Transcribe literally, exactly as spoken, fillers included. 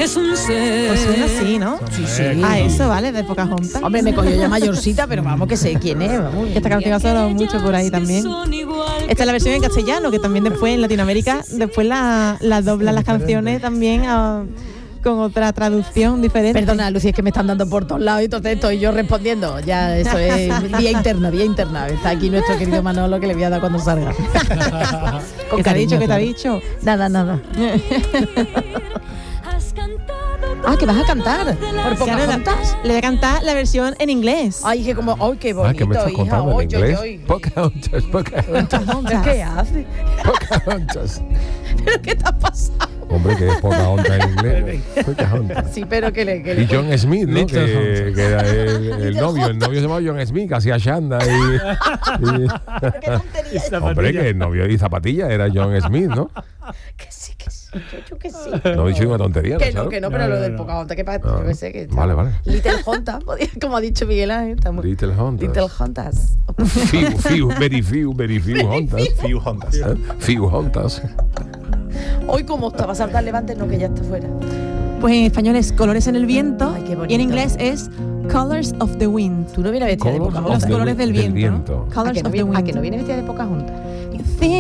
es un ser. Pues suena así, ¿no? Sí, sí. Ah, eso, vale, de Pocahontas. Hombre, me cogió ya mayorcita, pero vamos que sé quién es. Vamos. Esta canción ha sonado mucho por ahí también. Esta es la versión en castellano, que también después en Latinoamérica, después la, la doblan las canciones también a, con otra traducción diferente. Perdona, Lucía, es que me están dando por todos lados y entonces estoy yo respondiendo. Ya, eso es vía interna, vía interna. Está aquí nuestro querido Manolo, que le voy a dar cuando salga. ¿Qué te ha dicho? ¿Qué te ha dicho? Nada, nada. Ah, que vas a cantar por Pocahontas. Le voy a cantar la versión en inglés. Ay, que como, ay, qué bonito, Ah, ¿qué me estás hija. contando en Oy, inglés? oy, oy. Pocahontas, Pocahontas, ¿Qué hace? Pocahontas. ¿Pero qué te ha pasado? Hombre, que es Pocahontas en inglés. Pocahontas. Sí, pero que le... Que le Y John Smith, ¿no? Little Que, Hunter. que era el, el novio. El novio se llamaba John Smith, que hacía Shanda. Y, y- ¿Qué tontería es? hombre, que el novio y zapatilla era John Smith, ¿no? Que sí, que sí, yo, yo que sí. No he dicho una tontería, Que no, ¿sabes? que no, pero No, lo no, del no. Pocahontas, que pasa, Ah, yo que sé que está- vale, vale. Little Hontas, como ha dicho Miguel Ángel. está muy- Little Hontas. Little Hontas. Few, few, very few, very few Hontas. Few Hontas. ¿Eh? Few Hontas. Hoy como estaba a saltar Levante, no, que ya está fuera. Pues en español es Colores en el viento. Ay, qué bonito. Y en inglés es Colors of the Wind. Tú no vienes vestida de Colors Pocahontas. Los colores del del viento, ¿no? viento. ¿A Colors que no of the viene, a wind. que no viene vestida de Pocahontas? Sí,